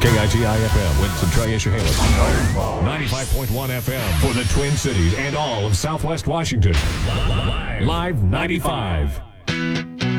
KITI-FM, Winston Troy-Chehalis. 95.1 FM for the Twin Cities and all of Southwest Washington. Live 95.